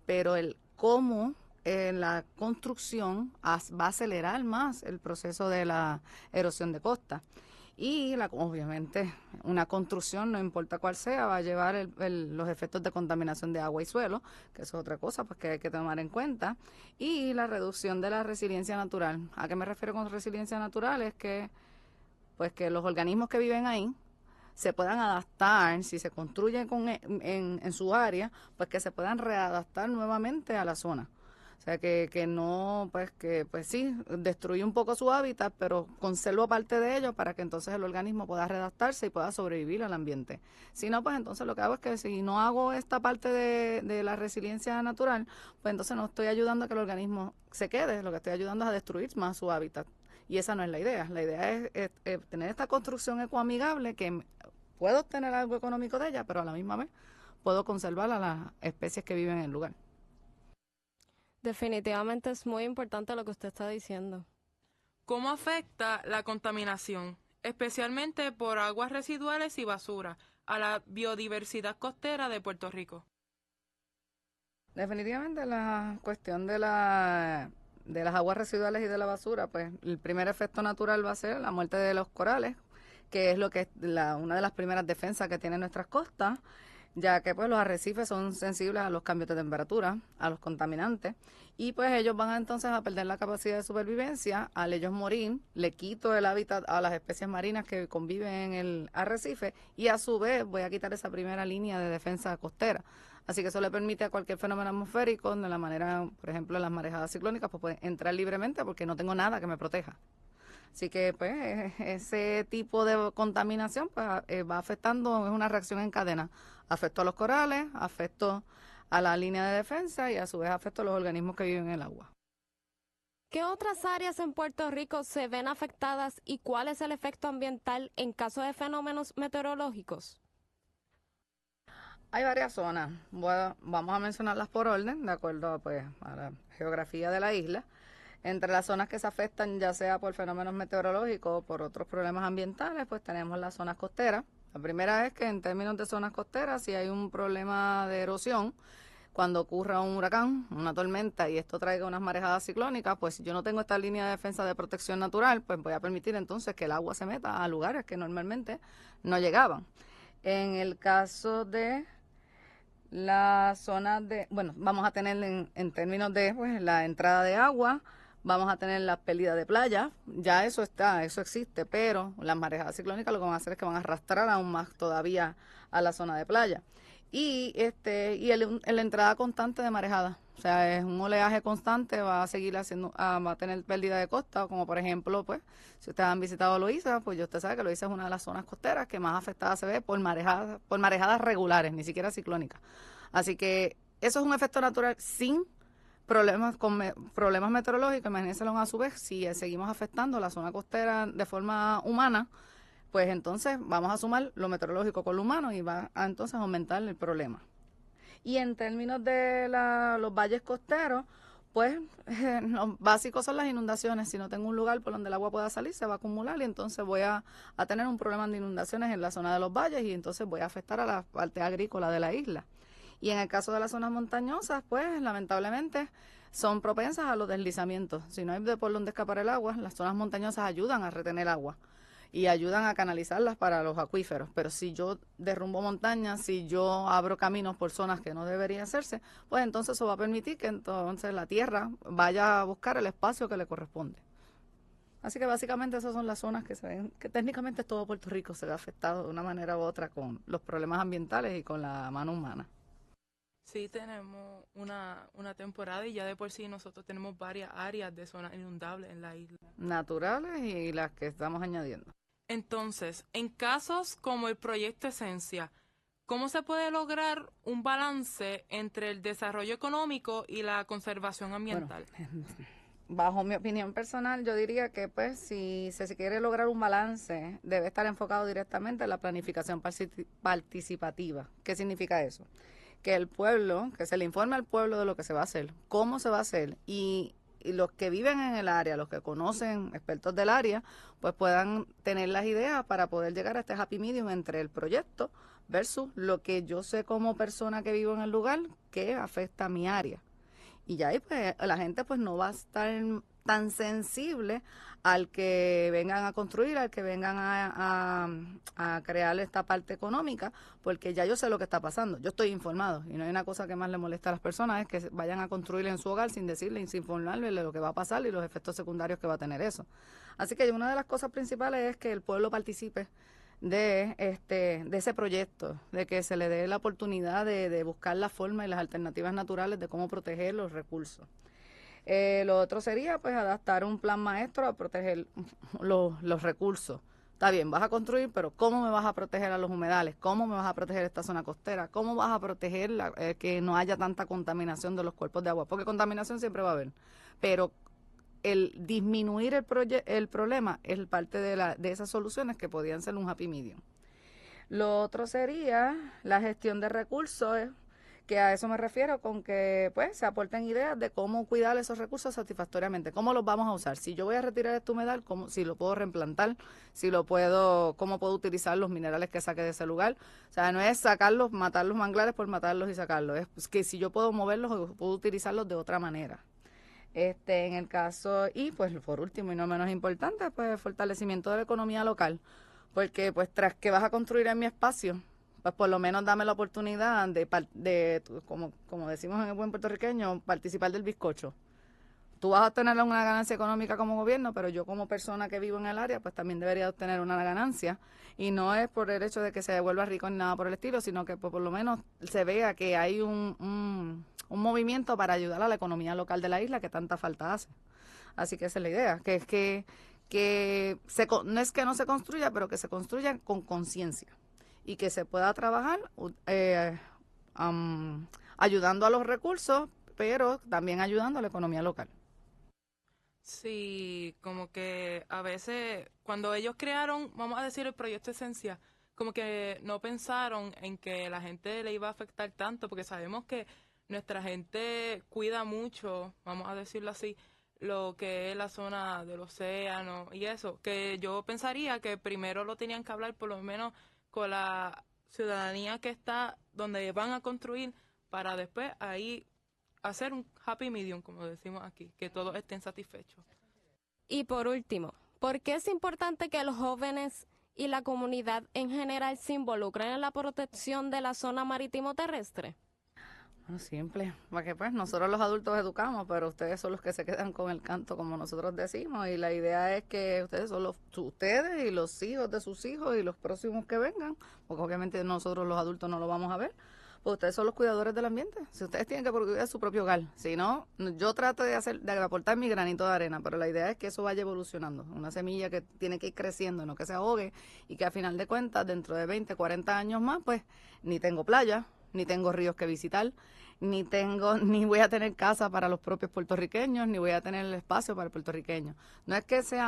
pero el cómo la construcción va a acelerar más el proceso de la erosión de costa. Y obviamente una construcción, no importa cuál sea, va a llevar los efectos de contaminación de agua y suelo, que eso es otra cosa pues que hay que tomar en cuenta, y la reducción de la resiliencia natural. ¿A qué me refiero con resiliencia natural? Es que pues que los organismos que viven ahí se puedan adaptar, si se construyen en su área, pues que se puedan readaptar nuevamente a la zona. O sea, que no, pues que pues sí, destruye un poco su hábitat, pero conserva parte de ello para que entonces el organismo pueda readaptarse y pueda sobrevivir al ambiente. Si no, pues entonces lo que hago es que si no hago esta parte de la resiliencia natural, pues entonces no estoy ayudando a que el organismo se quede, lo que estoy ayudando es a destruir más su hábitat. Y esa no es la idea. La idea es tener esta construcción ecoamigable que puedo obtener algo económico de ella, pero a la misma vez puedo conservar a las especies que viven en el lugar. Definitivamente es muy importante lo que usted está diciendo. ¿Cómo afecta la contaminación, especialmente por aguas residuales y basura, a la biodiversidad costera de Puerto Rico? Definitivamente la cuestión de las aguas residuales y de la basura, pues el primer efecto natural va a ser la muerte de los corales, que es lo que es una de las primeras defensas que tienen nuestras costas, ya que pues los arrecifes son sensibles a los cambios de temperatura, a los contaminantes, y pues ellos van entonces a perder la capacidad de supervivencia. Al ellos morir, le quito el hábitat a las especies marinas que conviven en el arrecife, y a su vez voy a quitar esa primera línea de defensa costera. Así que eso le permite a cualquier fenómeno atmosférico, de la manera, por ejemplo, las marejadas ciclónicas, pues pueden entrar libremente porque no tengo nada que me proteja. Así que pues ese tipo de contaminación pues, va afectando, es una reacción en cadena. Afectó a los corales, afectó a la línea de defensa y a su vez afectó a los organismos que viven en el agua. ¿Qué otras áreas en Puerto Rico se ven afectadas y cuál es el efecto ambiental en caso de fenómenos meteorológicos? Hay varias zonas, vamos a mencionarlas por orden, de acuerdo pues, a la geografía de la isla. Entre las zonas que se afectan ya sea por fenómenos meteorológicos o por otros problemas ambientales, pues tenemos las zonas costeras. La primera es que en términos de zonas costeras, si hay un problema de erosión, cuando ocurra un huracán, una tormenta y esto traiga unas marejadas ciclónicas, pues si yo no tengo esta línea de defensa de protección natural, pues voy a permitir entonces que el agua se meta a lugares que normalmente no llegaban. En el caso de la zona vamos a tener en términos de pues, la entrada de agua, vamos a tener la pérdida de playa, ya eso existe, pero las marejadas ciclónicas lo que van a hacer es que van a arrastrar aún más todavía a la zona de playa. Y la entrada constante de marejadas, o sea, es un oleaje constante, va a seguir va a tener pérdida de costa, como por ejemplo, pues, si ustedes han visitado Loíza, pues usted sabe que Loíza es una de las zonas costeras que más afectada se ve por marejadas regulares, ni siquiera ciclónicas. Así que eso es un efecto natural sin problemas meteorológicos. Imagínense a su vez, si seguimos afectando la zona costera de forma humana, pues entonces vamos a sumar lo meteorológico con lo humano y va a entonces aumentar el problema. Y en términos de los valles costeros, pues lo básicos son las inundaciones. Si no tengo un lugar por donde el agua pueda salir, se va a acumular y entonces voy a tener un problema de inundaciones en la zona de los valles y entonces voy a afectar a la parte agrícola de la isla. Y en el caso de las zonas montañosas, pues lamentablemente son propensas a los deslizamientos. Si no hay de por donde escapar el agua, las zonas montañosas ayudan a retener agua y ayudan a canalizarlas para los acuíferos. Pero si yo derrumbo montañas, si yo abro caminos por zonas que no debería hacerse, pues entonces eso va a permitir que entonces la tierra vaya a buscar el espacio que le corresponde. Así que básicamente esas son las zonas que se ven, que técnicamente todo Puerto Rico se ve afectado de una manera u otra con los problemas ambientales y con la mano humana. Sí, tenemos una temporada y ya de por sí nosotros tenemos varias áreas de zonas inundables en la isla. Naturales y las que estamos añadiendo. Entonces, en casos como el proyecto Esencia, ¿cómo se puede lograr un balance entre el desarrollo económico y la conservación ambiental? Bueno, bajo mi opinión personal, yo diría que pues si se quiere lograr un balance, debe estar enfocado directamente en la planificación participativa. ¿Qué significa eso? Que el pueblo, que se le informe al pueblo de lo que se va a hacer, cómo se va a hacer y los que viven en el área, los que conocen, expertos del área, pues puedan tener las ideas para poder llegar a este happy medium entre el proyecto versus lo que yo sé como persona que vivo en el lugar, qué afecta a mi área. Y ya ahí pues la gente pues no va a estar tan sensible al que vengan a construir, al que vengan a crear esta parte económica, porque ya yo sé lo que está pasando, yo estoy informado, y no hay una cosa que más le molesta a las personas, es que vayan a construir en su hogar sin decirle y sin informarle de lo que va a pasar y los efectos secundarios que va a tener eso. Así que una de las cosas principales es que el pueblo participe de ese proyecto, de que se le dé la oportunidad de buscar la forma y las alternativas naturales de cómo proteger los recursos. Lo otro sería pues adaptar un plan maestro a proteger los recursos. Está bien, vas a construir, pero ¿cómo me vas a proteger a los humedales? ¿Cómo me vas a proteger esta zona costera? ¿Cómo vas a proteger que no haya tanta contaminación de los cuerpos de agua? Porque contaminación siempre va a haber, pero el disminuir el problema es parte de esas soluciones que podían ser un happy medium. Lo otro sería la gestión de recursos, que a eso me refiero con que pues se aporten ideas de cómo cuidar esos recursos satisfactoriamente, cómo los vamos a usar. Si yo voy a retirar este humedal, si lo puedo reimplantar, cómo puedo utilizar los minerales que saque de ese lugar. O sea, no es sacarlos, matar los manglares por matarlos y sacarlos, es que si yo puedo moverlos, puedo utilizarlos de otra manera. En el caso, y pues por último y no menos importante, pues el fortalecimiento de la economía local, porque pues tras que vas a construir en mi espacio, pues por lo menos dame la oportunidad como decimos en el buen puertorriqueño, participar del bizcocho. Tú vas a obtener una ganancia económica como gobierno, pero yo como persona que vivo en el área, pues también debería obtener una ganancia. Y no es por el hecho de que se vuelva rico ni nada por el estilo, sino que pues, por lo menos se vea que hay un movimiento para ayudar a la economía local de la isla que tanta falta hace. Así que esa es la idea, no es que no se construya, pero que se construya con conciencia y que se pueda trabajar ayudando a los recursos, pero también ayudando a la economía local. Sí, como que a veces cuando ellos crearon, vamos a decir, el proyecto Esencia, como que no pensaron en que la gente le iba a afectar tanto, porque sabemos que nuestra gente cuida mucho, vamos a decirlo así, lo que es la zona del océano y eso, que yo pensaría que primero lo tenían que hablar por lo menos con la ciudadanía que está donde van a construir, para después ahí hacer un happy medium, como decimos aquí, que todos estén satisfechos. Y por último, ¿por qué es importante que los jóvenes y la comunidad en general se involucren en la protección de la zona marítimo terrestre? Bueno, simple, porque pues nosotros los adultos educamos, pero ustedes son los que se quedan con el canto, como nosotros decimos, y la idea es que ustedes son ustedes y los hijos de sus hijos y los próximos que vengan, porque obviamente nosotros los adultos no lo vamos a ver, pues ustedes son los cuidadores del ambiente. Si ustedes tienen que cuidar su propio hogar, si no, yo trato de aportar mi granito de arena, pero la idea es que eso vaya evolucionando, una semilla que tiene que ir creciendo, no que se ahogue, y que a final de cuentas, dentro de 20, 40 años más, pues ni tengo playa, ni tengo ríos que visitar, ni voy a tener casa para los propios puertorriqueños, ni voy a tener el espacio para el puertorriqueño. No es que sea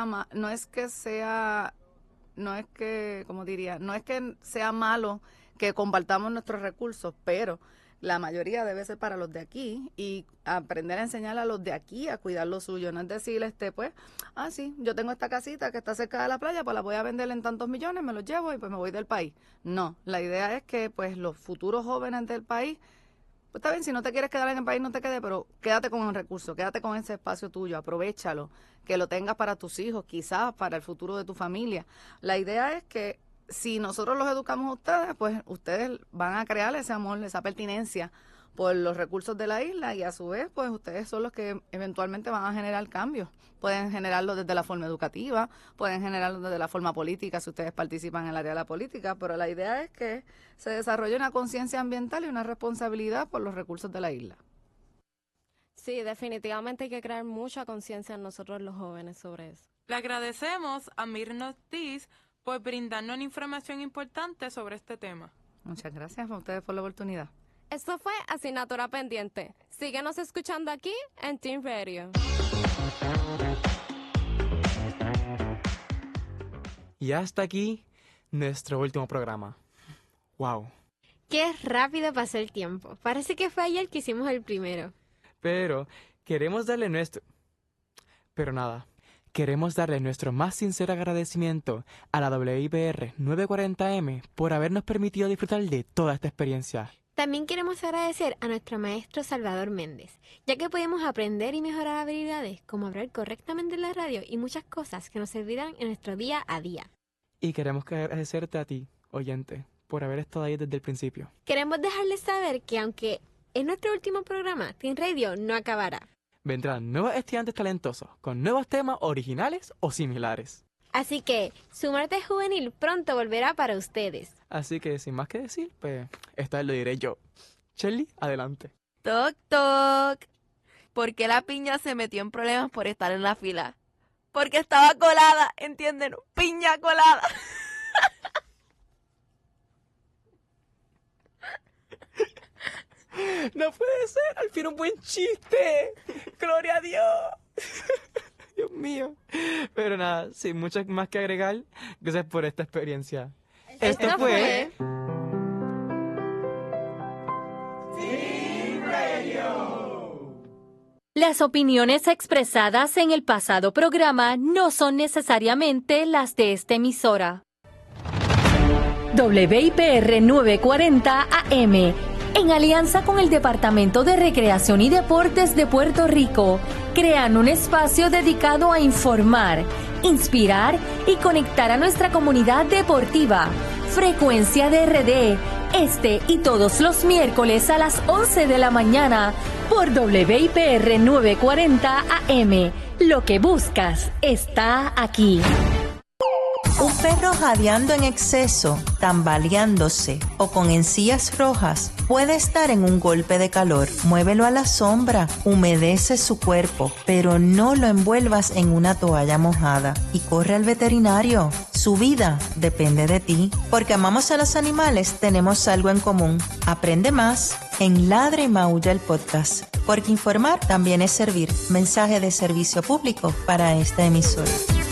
malo que compartamos nuestros recursos, pero la mayoría debe ser para los de aquí y aprender a enseñar a los de aquí a cuidar lo suyo. No es decir, sí, yo tengo esta casita que está cerca de la playa, pues la voy a vender en tantos millones, me los llevo y pues me voy del país. No, la idea es que pues los futuros jóvenes del país, pues está bien, si no te quieres quedar en el país, no te quedes, pero quédate con el recurso, quédate con ese espacio tuyo, aprovéchalo, que lo tengas para tus hijos, quizás para el futuro de tu familia. La idea es que si nosotros los educamos a ustedes, pues ustedes van a crear ese amor, esa pertinencia por los recursos de la isla y a su vez, pues ustedes son los que eventualmente van a generar cambios. Pueden generarlo desde la forma educativa, pueden generarlo desde la forma política si ustedes participan en el área de la política, pero la idea es que se desarrolle una conciencia ambiental y una responsabilidad por los recursos de la isla. Sí, definitivamente hay que crear mucha conciencia en nosotros los jóvenes sobre eso. Le agradecemos a Mirna Ortiz por brindarnos información importante sobre este tema. Muchas gracias a ustedes por la oportunidad. Esto fue Asignatura Pendiente. Síguenos escuchando aquí en Teen Radio. Y hasta aquí nuestro último programa. ¡Wow! ¡Qué rápido pasó el tiempo! Parece que fue ayer que hicimos el primero. Pero queremos darle nuestro más sincero agradecimiento a la WIPR 940M por habernos permitido disfrutar de toda esta experiencia. También queremos agradecer a nuestro maestro Salvador Méndez, ya que podemos aprender y mejorar habilidades como hablar correctamente en la radio y muchas cosas que nos servirán en nuestro día a día. Y queremos agradecerte a ti, oyente, por haber estado ahí desde el principio. Queremos dejarles saber que aunque es nuestro último programa, Teen Radio no acabará. Vendrán nuevos estudiantes talentosos, con nuevos temas originales o similares. Así que su martes juvenil pronto volverá para ustedes. Así que sin más que decir, pues esta vez lo diré yo. Shelly, adelante. Toc, toc. ¿Por qué la piña se metió en problemas por estar en la fila? Porque estaba colada, ¿entienden? Piña colada. No puede ser, al fin un buen chiste. Gloria a Dios. Dios mío. Pero nada, sin mucho más que agregar, gracias por esta experiencia. Esto fue Teen Radio. Las opiniones expresadas en el pasado programa no son necesariamente las de esta emisora. WIPR 940 AM, en alianza con el Departamento de Recreación y Deportes de Puerto Rico, crean un espacio dedicado a informar, inspirar y conectar a nuestra comunidad deportiva. Frecuencia de RD, este y todos los miércoles a las 11 de la mañana por WIPR 940 AM. Lo que buscas está aquí. Un perro jadeando en exceso, tambaleándose o con encías rojas puede estar en un golpe de calor. Muévelo a la sombra, humedece su cuerpo, pero no lo envuelvas en una toalla mojada y corre al veterinario. Su vida depende de ti. Porque amamos a los animales, tenemos algo en común. Aprende más en Ladra y Maulla el podcast. Porque informar también es servir. Mensaje de servicio público para esta emisora.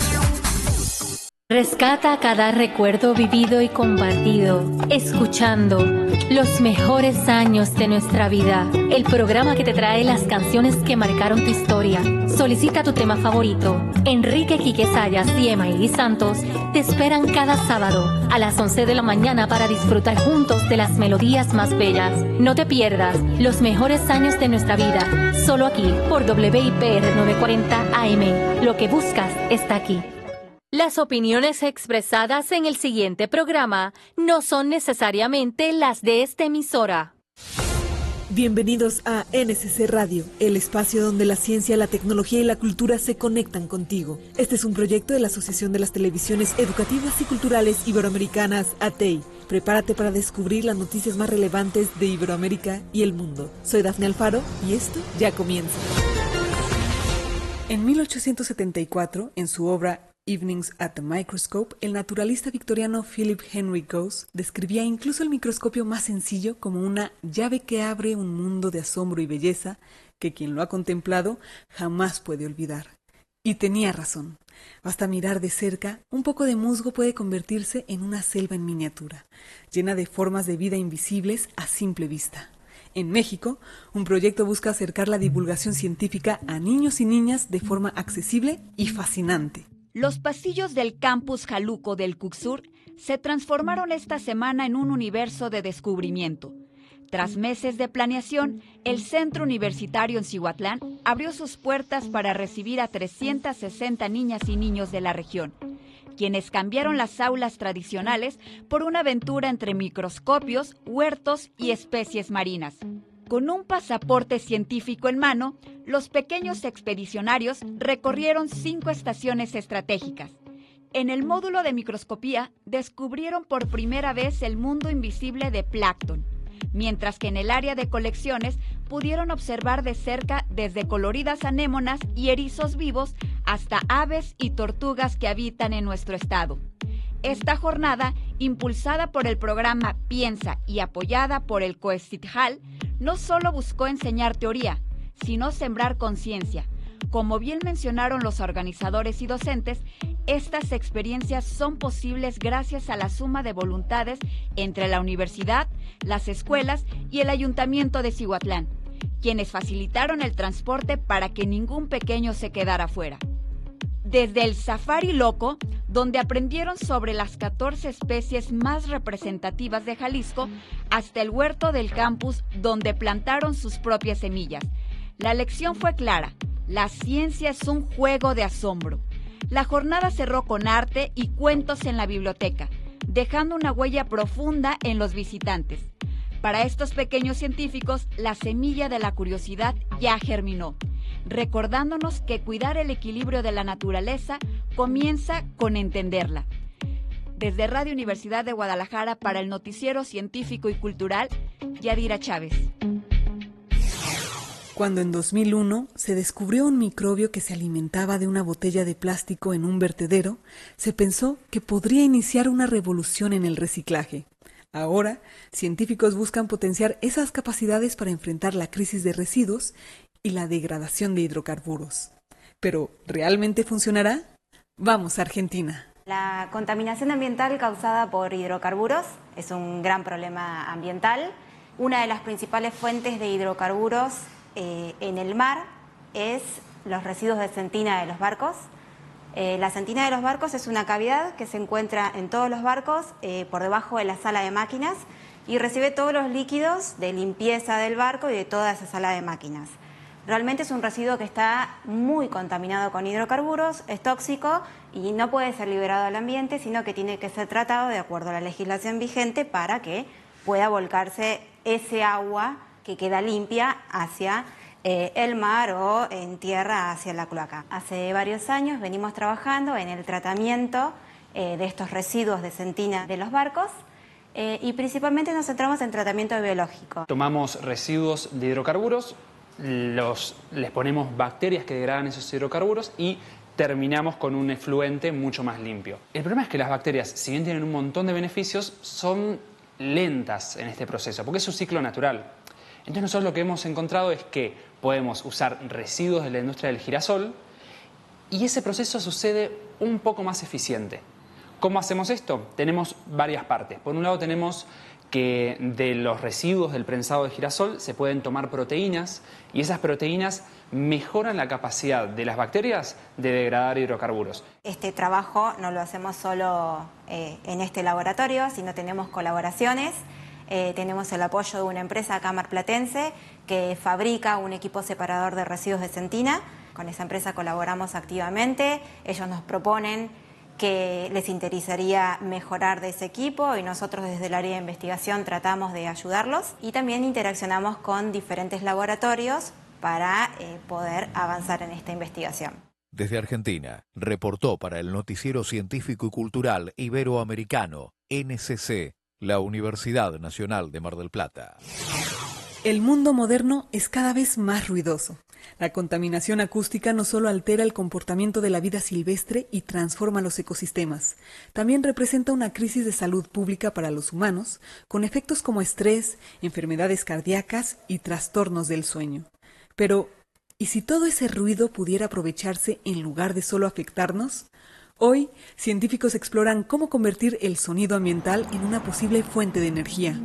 Rescata cada recuerdo vivido y compartido, escuchando los mejores años de nuestra vida. El programa que te trae las canciones que marcaron tu historia. Solicita tu tema favorito. Enrique Quique Sayas y Emaili Santos te esperan cada sábado a las 11 de la mañana para disfrutar juntos de las melodías más bellas. No te pierdas los mejores años de nuestra vida, solo aquí por WIPR 940 AM. Lo que buscas está aquí. Las opiniones expresadas en el siguiente programa no son necesariamente las de esta emisora. Bienvenidos a NSC Radio, el espacio donde la ciencia, la tecnología y la cultura se conectan contigo. Este es un proyecto de la Asociación de las Televisiones Educativas y Culturales Iberoamericanas, ATEI. Prepárate para descubrir las noticias más relevantes de Iberoamérica y el mundo. Soy Dafne Alfaro y esto ya comienza. En 1874, en su obra Evenings at the Microscope, el naturalista victoriano Philip Henry Gauss describía incluso el microscopio más sencillo como una llave que abre un mundo de asombro y belleza que quien lo ha contemplado jamás puede olvidar. Y tenía razón. Basta mirar de cerca, un poco de musgo puede convertirse en una selva en miniatura, llena de formas de vida invisibles a simple vista. En México, un proyecto busca acercar la divulgación científica a niños y niñas de forma accesible y fascinante. Los pasillos del campus Jaluco del CUCSUR se transformaron esta semana en un universo de descubrimiento. Tras meses de planeación, el Centro Universitario en Cihuatlán abrió sus puertas para recibir a 360 niñas y niños de la región, quienes cambiaron las aulas tradicionales por una aventura entre microscopios, huertos y especies marinas. Con un pasaporte científico en mano, los pequeños expedicionarios recorrieron 5 estaciones estratégicas. En el módulo de microscopía descubrieron por primera vez el mundo invisible de plancton, mientras que en el área de colecciones pudieron observar de cerca desde coloridas anémonas y erizos vivos hasta aves y tortugas que habitan en nuestro estado. Esta jornada, impulsada por el programa Piensa y apoyada por el COECITJAL, no solo buscó enseñar teoría, sino sembrar conciencia. Como bien mencionaron los organizadores y docentes, estas experiencias son posibles gracias a la suma de voluntades entre la universidad, las escuelas y el Ayuntamiento de Cihuatlán, quienes facilitaron el transporte para que ningún pequeño se quedara fuera. Desde el Safari Loco, donde aprendieron sobre las 14 especies más representativas de Jalisco, hasta el huerto del campus, donde plantaron sus propias semillas. La lección fue clara: la ciencia es un juego de asombro. La jornada cerró con arte y cuentos en la biblioteca, dejando una huella profunda en los visitantes. Para estos pequeños científicos, la semilla de la curiosidad ya germinó, recordándonos que cuidar el equilibrio de la naturaleza comienza con entenderla. Desde Radio Universidad de Guadalajara para el Noticiero Científico y Cultural, Yadira Chávez. Cuando en 2001 se descubrió un microbio que se alimentaba de una botella de plástico en un vertedero, se pensó que podría iniciar una revolución en el reciclaje. Ahora, científicos buscan potenciar esas capacidades para enfrentar la crisis de residuos y la degradación de hidrocarburos. ¿Pero realmente funcionará? Vamos a Argentina. La contaminación ambiental causada por hidrocarburos es un gran problema ambiental. Una de las principales fuentes de hidrocarburos en el mar es los residuos de sentina de los barcos. La sentina de los barcos es una cavidad que se encuentra en todos los barcos por debajo de la sala de máquinas y recibe todos los líquidos de limpieza del barco y de toda esa sala de máquinas. Realmente es un residuo que está muy contaminado con hidrocarburos, es tóxico y no puede ser liberado al ambiente, sino que tiene que ser tratado de acuerdo a la legislación vigente para que pueda volcarse ese agua que queda limpia hacia el mar o en tierra hacia la cloaca. Hace varios años venimos trabajando en el tratamiento de estos residuos de sentina de los barcos y principalmente nos centramos en tratamiento biológico. Tomamos residuos de hidrocarburos, les ponemos bacterias que degradan esos hidrocarburos y terminamos con un efluente mucho más limpio. El problema es que las bacterias, si bien tienen un montón de beneficios, son lentas en este proceso, porque es un ciclo natural. Entonces nosotros lo que hemos encontrado es que podemos usar residuos de la industria del girasol y ese proceso sucede un poco más eficiente. ¿Cómo hacemos esto? Tenemos varias partes. Por un lado tenemos que de los residuos del prensado de girasol se pueden tomar proteínas y esas proteínas mejoran la capacidad de las bacterias de degradar hidrocarburos. Este trabajo no lo hacemos solo en este laboratorio, sino tenemos colaboraciones. Tenemos el apoyo de una empresa acá marplatense que fabrica un equipo separador de residuos de sentina. Con esa empresa colaboramos activamente. Ellos nos proponen que les interesaría mejorar de ese equipo y nosotros desde el área de investigación tratamos de ayudarlos y también interaccionamos con diferentes laboratorios para poder avanzar en esta investigación. Desde Argentina, reportó para el Noticiero Científico y Cultural Iberoamericano, NCC, la Universidad Nacional de Mar del Plata. El mundo moderno es cada vez más ruidoso. La contaminación acústica no solo altera el comportamiento de la vida silvestre y transforma los ecosistemas, también representa una crisis de salud pública para los humanos, con efectos como estrés, enfermedades cardíacas y trastornos del sueño. Pero, ¿y si todo ese ruido pudiera aprovecharse en lugar de solo afectarnos? Hoy, científicos exploran cómo convertir el sonido ambiental en una posible fuente de energía.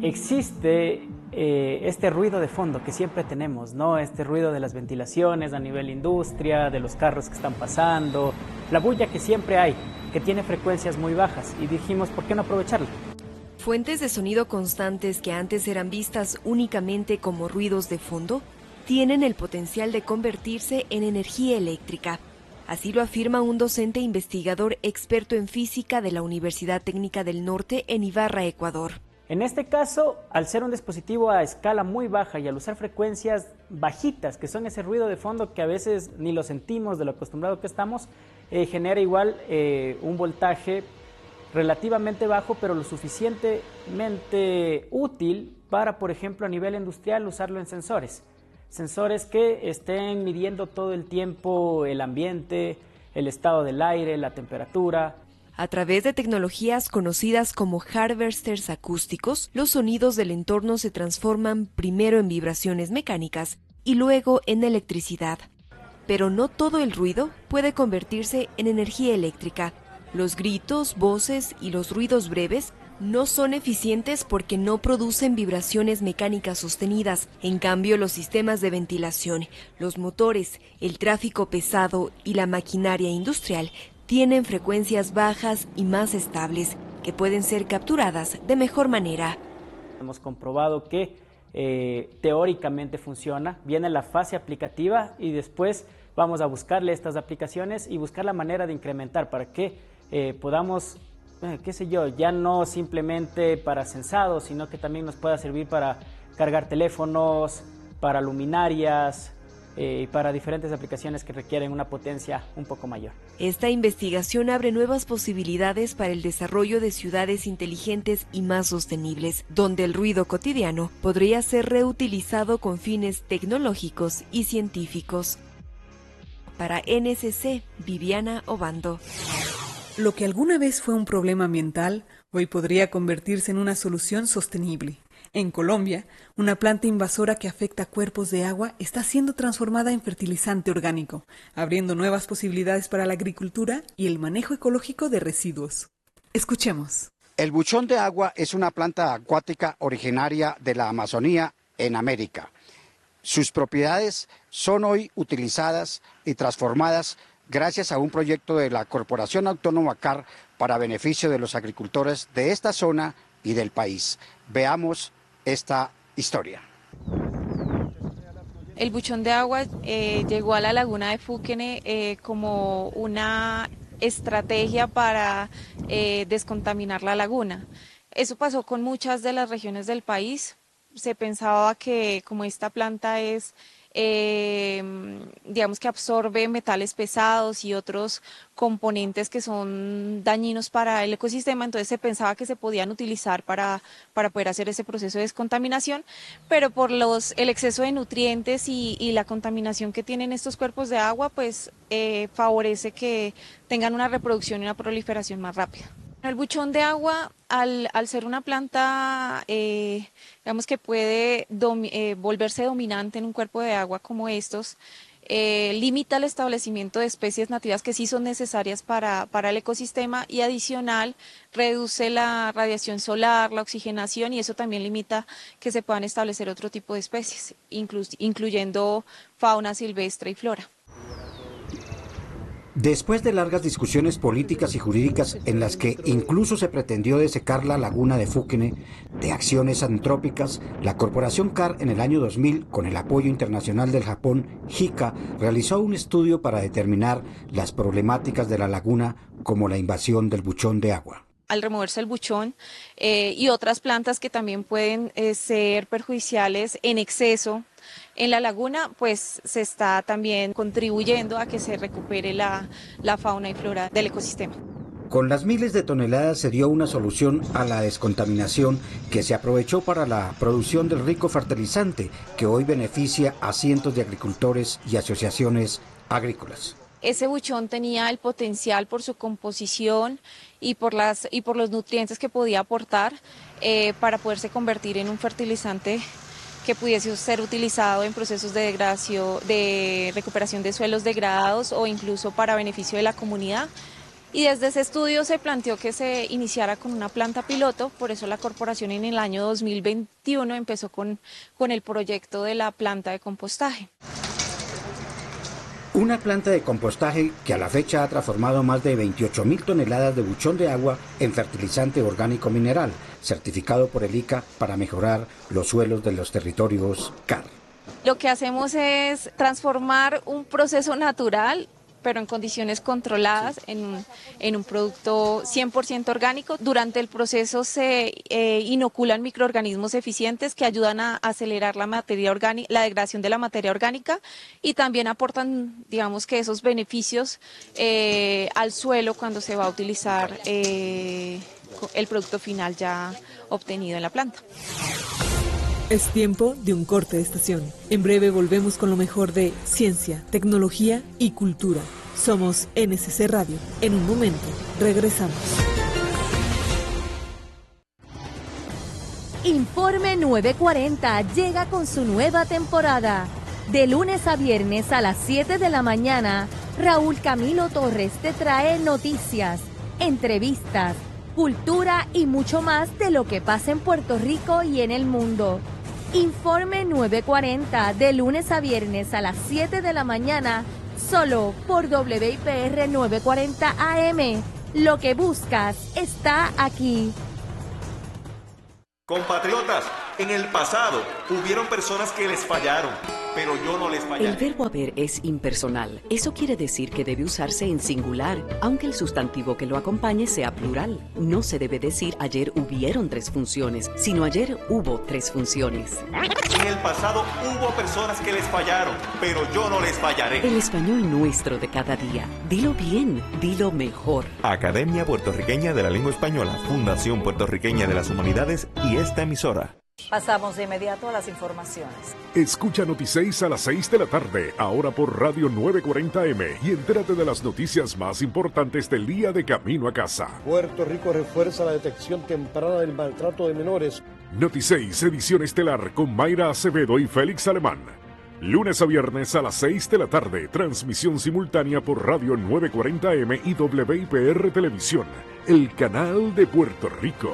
Existe este ruido de fondo que siempre tenemos, ¿no? Este ruido de las ventilaciones a nivel industria, de los carros que están pasando, la bulla que siempre hay, que tiene frecuencias muy bajas, y dijimos, ¿por qué no aprovecharla? Fuentes de sonido constantes que antes eran vistas únicamente como ruidos de fondo, tienen el potencial de convertirse en energía eléctrica. Así lo afirma un docente investigador experto en física de la Universidad Técnica del Norte en Ibarra, Ecuador. En este caso, al ser un dispositivo a escala muy baja y al usar frecuencias bajitas, que son ese ruido de fondo que a veces ni lo sentimos de lo acostumbrado que estamos, genera igual un voltaje relativamente bajo, pero lo suficientemente útil para, por ejemplo, a nivel industrial, usarlo en sensores. Sensores que estén midiendo todo el tiempo el ambiente, el estado del aire, la temperatura. A través de tecnologías conocidas como harvesters acústicos, los sonidos del entorno se transforman primero en vibraciones mecánicas y luego en electricidad. Pero no todo el ruido puede convertirse en energía eléctrica. Los gritos, voces y los ruidos breves no son eficientes porque no producen vibraciones mecánicas sostenidas. En cambio, los sistemas de ventilación, los motores, el tráfico pesado y la maquinaria industrial tienen frecuencias bajas y más estables, que pueden ser capturadas de mejor manera. Hemos comprobado que teóricamente funciona, viene la fase aplicativa y después vamos a buscarle estas aplicaciones y buscar la manera de incrementar para que podamos, qué sé yo, ya no simplemente para censados, sino que también nos pueda servir para cargar teléfonos, para luminarias, y para diferentes aplicaciones que requieren una potencia un poco mayor. Esta investigación abre nuevas posibilidades para el desarrollo de ciudades inteligentes y más sostenibles, donde el ruido cotidiano podría ser reutilizado con fines tecnológicos y científicos. Para NSC, Viviana Obando. Lo que alguna vez fue un problema ambiental, hoy podría convertirse en una solución sostenible. En Colombia, una planta invasora que afecta cuerpos de agua está siendo transformada en fertilizante orgánico, abriendo nuevas posibilidades para la agricultura y el manejo ecológico de residuos. Escuchemos. El buchón de agua es una planta acuática originaria de la Amazonía en América. Sus propiedades son hoy utilizadas y transformadas gracias a un proyecto de la Corporación Autónoma CAR para beneficio de los agricultores de esta zona y del país. Veamos esta historia. El buchón de agua llegó a la laguna de Fuquene como una estrategia para descontaminar la laguna. Eso pasó con muchas de las regiones del país. Se pensaba que como esta planta es digamos que absorbe metales pesados y otros componentes que son dañinos para el ecosistema, entonces se pensaba que se podían utilizar para poder hacer ese proceso de descontaminación, pero por el exceso de nutrientes y la contaminación que tienen estos cuerpos de agua, pues favorece que tengan una reproducción y una proliferación más rápida. El buchón de agua, al ser una planta, digamos que puede volverse dominante en un cuerpo de agua como estos, limita el establecimiento de especies nativas que sí son necesarias para el ecosistema y adicional reduce la radiación solar, la oxigenación y eso también limita que se puedan establecer otro tipo de especies, incluyendo fauna silvestre y flora. Después de largas discusiones políticas y jurídicas en las que incluso se pretendió desecar la laguna de Fuquene de acciones antrópicas, la Corporación CAR en el año 2000, con el apoyo internacional del Japón, JICA, realizó un estudio para determinar las problemáticas de la laguna como la invasión del buchón de agua. Al removerse el buchón y otras plantas que también pueden ser perjudiciales en exceso en la laguna, pues se está también contribuyendo a que se recupere la fauna y flora del ecosistema. Con las miles de toneladas se dio una solución a la descontaminación que se aprovechó para la producción del rico fertilizante que hoy beneficia a cientos de agricultores y asociaciones agrícolas. Ese buchón tenía el potencial por su composición y por los nutrientes que podía aportar para poderse convertir en un fertilizante que pudiese ser utilizado en procesos de degradación, de recuperación de suelos degradados o incluso para beneficio de la comunidad. Y desde ese estudio se planteó que se iniciara con una planta piloto, por eso la corporación en el año 2021 empezó con el proyecto de la planta de compostaje. Una planta de compostaje que a la fecha ha transformado más de 28.000 toneladas de buchón de agua en fertilizante orgánico mineral, certificado por el ICA para mejorar los suelos de los territorios CAR. Lo que hacemos es transformar un proceso natural, pero en condiciones controladas, en un producto 100% orgánico. Durante el proceso se inoculan microorganismos eficientes que ayudan a acelerar la degradación de la materia orgánica y también aportan, digamos que esos beneficios al suelo cuando se va a utilizar el producto final ya obtenido en la planta. Es tiempo de un corte de estación. En breve volvemos con lo mejor de ciencia, tecnología y cultura. Somos NSC Radio. En un momento, regresamos. Informe 940 llega con su nueva temporada. De lunes a viernes a las 7 de la mañana, Raúl Camilo Torres te trae noticias, entrevistas, cultura y mucho más de lo que pasa en Puerto Rico y en el mundo. Informe 940 de lunes a viernes a las 7 de la mañana solo por WIPR 940 AM. Lo que buscas está aquí. Compatriotas, en el pasado hubieron personas que les fallaron, pero yo no les fallaré. El verbo haber es impersonal. Eso quiere decir que debe usarse en singular, aunque el sustantivo que lo acompañe sea plural. No se debe decir ayer hubieron 3 funciones, sino ayer hubo 3 funciones. En el pasado hubo personas que les fallaron, pero yo no les fallaré. El español nuestro de cada día. Dilo bien, dilo mejor. Academia Puertorriqueña de la Lengua Española, Fundación Puertorriqueña de las Humanidades y esta emisora. Pasamos de inmediato a las informaciones. Escucha Noti6 a las 6 de la tarde, ahora por Radio 940M, y entérate de las noticias más importantes del día de camino a casa. Puerto Rico refuerza la detección temprana del maltrato de menores. Noti6, edición estelar con Mayra Acevedo y Félix Alemán. Lunes a viernes a las 6 de la tarde, transmisión simultánea por Radio 940M y WIPR Televisión, el canal de Puerto Rico.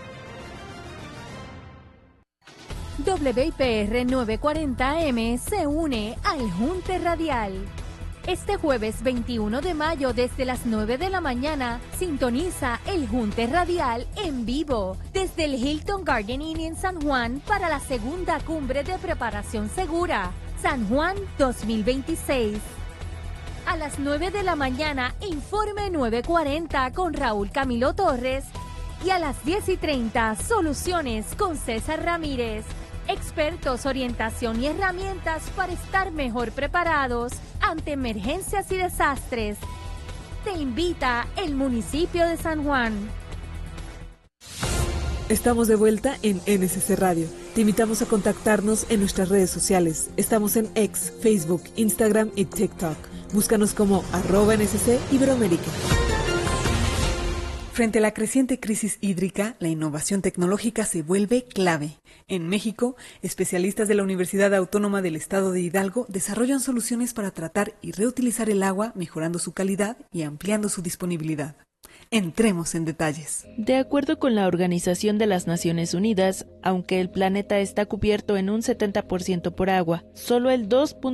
WIPR 940M se une al Junte Radial. Este jueves 21 de mayo desde las 9 de la mañana sintoniza el Junte Radial en vivo desde el Hilton Garden Inn en San Juan para la segunda cumbre de preparación segura, San Juan 2026. A las 9 de la mañana, Informe 940 con Raúl Camilo Torres y a las 10:30, Soluciones con César Ramírez. Expertos, orientación y herramientas para estar mejor preparados ante emergencias y desastres. Te invita el municipio de San Juan. Estamos de vuelta en NSC Radio. Te invitamos a contactarnos en nuestras redes sociales. Estamos en X, Facebook, Instagram y TikTok. Búscanos como @NSC Iberoamérica. Frente a la creciente crisis hídrica, la innovación tecnológica se vuelve clave. En México, especialistas de la Universidad Autónoma del Estado de Hidalgo desarrollan soluciones para tratar y reutilizar el agua, mejorando su calidad y ampliando su disponibilidad. Entremos en detalles. De acuerdo con la Organización de las Naciones Unidas, aunque el planeta está cubierto en un 70% por agua, solo el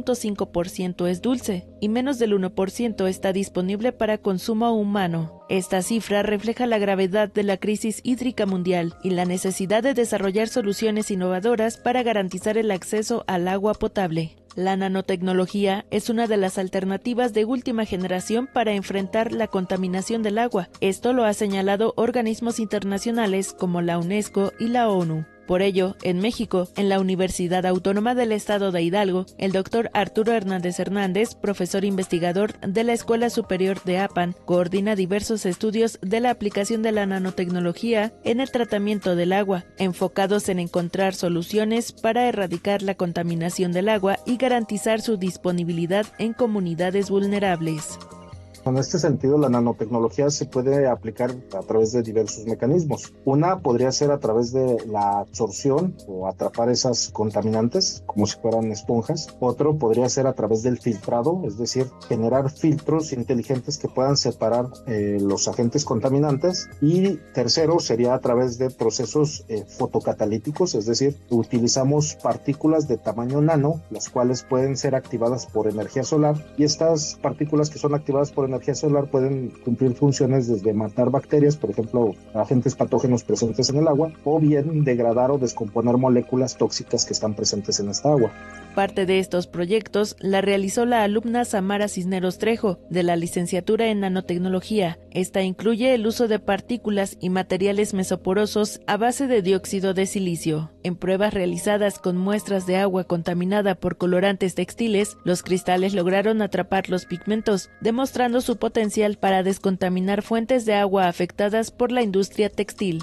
2.5% es dulce y menos del 1% está disponible para consumo humano. Esta cifra refleja la gravedad de la crisis hídrica mundial y la necesidad de desarrollar soluciones innovadoras para garantizar el acceso al agua potable. La nanotecnología es una de las alternativas de última generación para enfrentar la contaminación del agua. Esto lo ha señalado organismos internacionales como la UNESCO y la ONU. Por ello, en México, en la Universidad Autónoma del Estado de Hidalgo, el doctor Arturo Hernández Hernández, profesor investigador de la Escuela Superior de APAN, coordina diversos estudios de la aplicación de la nanotecnología en el tratamiento del agua, enfocados en encontrar soluciones para erradicar la contaminación del agua y garantizar su disponibilidad en comunidades vulnerables. En este sentido, la nanotecnología se puede aplicar a través de diversos mecanismos. Una podría ser a través de la absorción o atrapar esas contaminantes como si fueran esponjas. Otro podría ser a través del filtrado, es decir, generar filtros inteligentes que puedan separar los agentes contaminantes. Y tercero sería a través de procesos fotocatalíticos, es decir, utilizamos partículas de tamaño nano, las cuales pueden ser activadas por energía solar, y estas partículas que son activadas por energía solar pueden cumplir funciones desde matar bacterias, por ejemplo, agentes patógenos presentes en el agua, o bien degradar o descomponer moléculas tóxicas que están presentes en esta agua. Parte de estos proyectos la realizó la alumna Samara Cisneros Trejo, de la licenciatura en nanotecnología. Esta incluye el uso de partículas y materiales mesoporosos a base de dióxido de silicio. En pruebas realizadas con muestras de agua contaminada por colorantes textiles, los cristales lograron atrapar los pigmentos, demostrando su potencial para descontaminar fuentes de agua afectadas por la industria textil.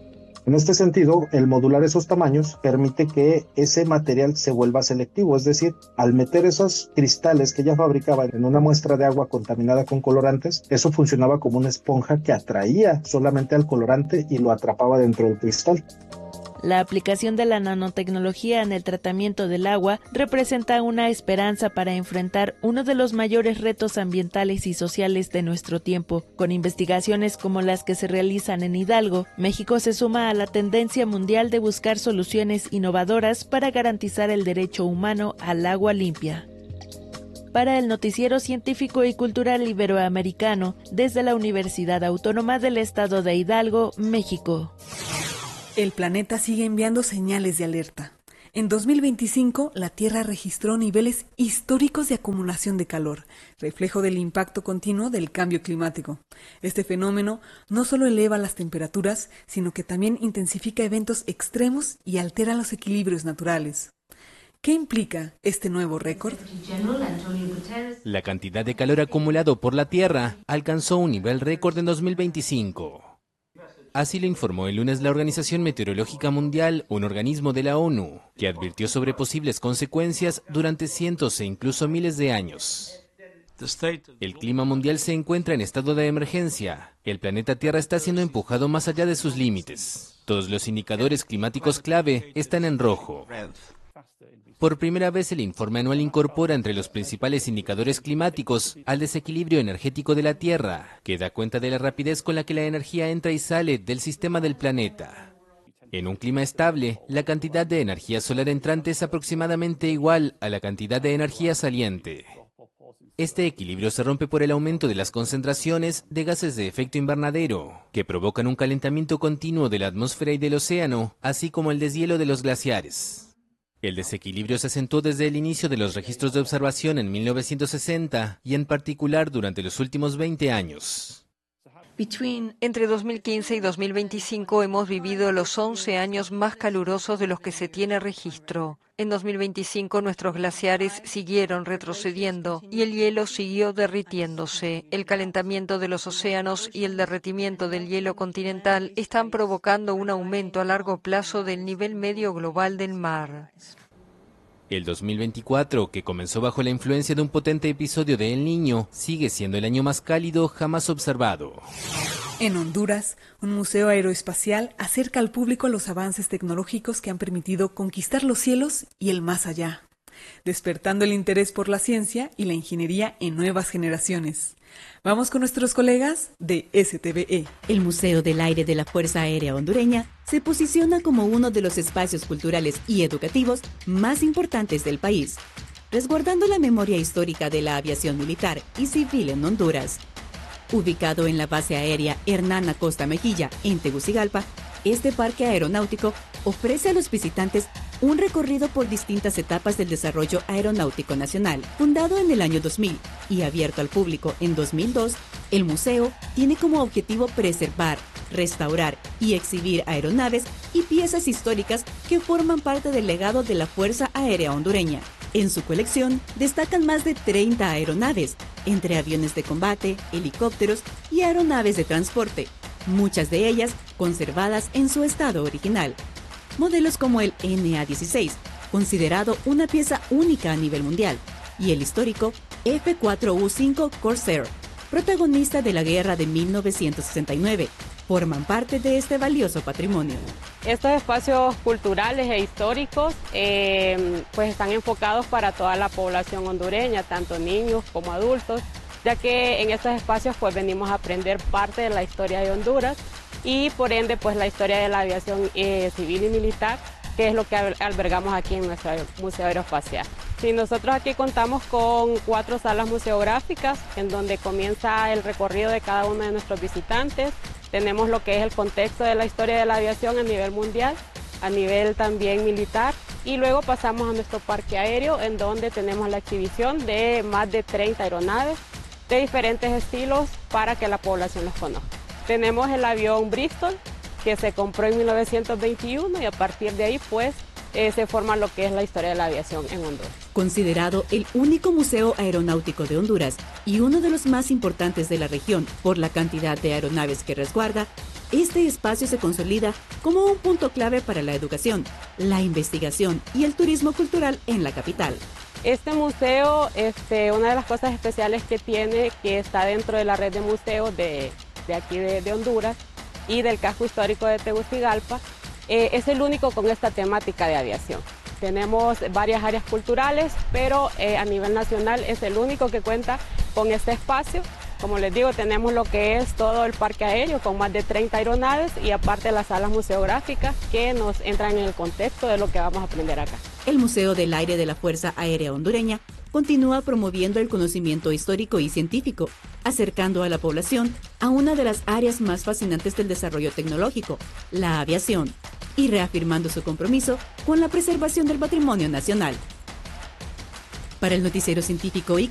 En este sentido, el modular esos tamaños permite que ese material se vuelva selectivo, es decir, al meter esos cristales que ya fabricaban en una muestra de agua contaminada con colorantes, eso funcionaba como una esponja que atraía solamente al colorante y lo atrapaba dentro del cristal. La aplicación de la nanotecnología en el tratamiento del agua representa una esperanza para enfrentar uno de los mayores retos ambientales y sociales de nuestro tiempo. Con investigaciones como las que se realizan en Hidalgo, México se suma a la tendencia mundial de buscar soluciones innovadoras para garantizar el derecho humano al agua limpia. para el Noticiero Científico y Cultural Iberoamericano desde la Universidad Autónoma del Estado de Hidalgo, México. El planeta sigue enviando señales de alerta. En 2025, la Tierra registró niveles históricos de acumulación de calor, reflejo del impacto continuo del cambio climático. Este fenómeno no solo eleva las temperaturas, sino que también intensifica eventos extremos y altera los equilibrios naturales. ¿Qué implica este nuevo récord? La cantidad de calor acumulado por la Tierra alcanzó un nivel récord en 2025. Así lo informó el lunes la Organización Meteorológica Mundial, un organismo de la ONU, que advirtió sobre posibles consecuencias durante cientos e incluso miles de años. El clima mundial se encuentra en estado de emergencia. El planeta Tierra está siendo empujado más allá de sus límites. Todos los indicadores climáticos clave están en rojo. Por primera vez, el informe anual incorpora entre los principales indicadores climáticos al desequilibrio energético de la Tierra, que da cuenta de la rapidez con la que la energía entra y sale del sistema del planeta. En un clima estable, la cantidad de energía solar entrante es aproximadamente igual a la cantidad de energía saliente. Este equilibrio se rompe por el aumento de las concentraciones de gases de efecto invernadero, que provocan un calentamiento continuo de la atmósfera y del océano, así como el deshielo de los glaciares. El desequilibrio se acentuó desde el inicio de los registros de observación en 1960 y en particular durante los últimos 20 años. Entre 2015 y 2025 hemos vivido los 11 años más calurosos de los que se tiene registro. En 2025 nuestros glaciares siguieron retrocediendo y el hielo siguió derritiéndose. El calentamiento de los océanos y el derretimiento del hielo continental están provocando un aumento a largo plazo del nivel medio global del mar. El 2024, que comenzó bajo la influencia de un potente episodio de El Niño, sigue siendo el año más cálido jamás observado. En Honduras, un museo aeroespacial acerca al público los avances tecnológicos que han permitido conquistar los cielos y el más allá, despertando el interés por la ciencia y la ingeniería en nuevas generaciones. Vamos con nuestros colegas de STVE. El Museo del Aire de la Fuerza Aérea Hondureña se posiciona como uno de los espacios culturales y educativos más importantes del país, resguardando la memoria histórica de la aviación militar y civil en Honduras. Ubicado en la base aérea Hernán Acosta Mejilla, en Tegucigalpa, este parque aeronáutico ofrece a los visitantes un recorrido por distintas etapas del desarrollo aeronáutico nacional. Fundado en el año 2000 y abierto al público en 2002, el museo tiene como objetivo preservar, restaurar y exhibir aeronaves y piezas históricas que forman parte del legado de la Fuerza Aérea Hondureña. En su colección destacan más de 30 aeronaves, entre aviones de combate, helicópteros y aeronaves de transporte, muchas de ellas conservadas en su estado original. Modelos como el NA-16, considerado una pieza única a nivel mundial, y el histórico F-4U-5 Corsair, protagonista de la guerra de 1969, forman parte de este valioso patrimonio. Estos espacios culturales e históricos pues están enfocados para toda la población hondureña, tanto niños como adultos, ya que en estos espacios pues venimos a aprender parte de la historia de Honduras y por ende pues la historia de la aviación civil y militar, que es lo que albergamos aquí en nuestro Museo Aeroespacial. Sí, nosotros aquí contamos con 4 salas museográficas en donde comienza el recorrido de cada uno de nuestros visitantes. Tenemos lo que es el contexto de la historia de la aviación a nivel mundial, a nivel también militar, y luego pasamos a nuestro parque aéreo en donde tenemos la exhibición de más de 30 aeronaves de diferentes estilos para que la población los conozca. Tenemos el avión Bristol, que se compró en 1921 y a partir de ahí pues se forma lo que es la historia de la aviación en Honduras. Considerado el único museo aeronáutico de Honduras y uno de los más importantes de la región por la cantidad de aeronaves que resguarda, este espacio se consolida como un punto clave para la educación, la investigación y el turismo cultural en la capital. Este museo, una de las cosas especiales que tiene, que está dentro de la red de museos de aquí de Honduras y del casco histórico de Tegucigalpa, es el único con esta temática de aviación. Tenemos varias áreas culturales, pero a nivel nacional es el único que cuenta con este espacio. Como les digo, tenemos lo que es todo el parque aéreo con más de 30 aeronaves y aparte las salas museográficas que nos entran en el contexto de lo que vamos a aprender acá. El Museo del Aire de la Fuerza Aérea Hondureña continúa promoviendo el conocimiento histórico y científico, acercando a la población a una de las áreas más fascinantes del desarrollo tecnológico, la aviación, y reafirmando su compromiso con la preservación del patrimonio nacional. Para el Noticiero Científico y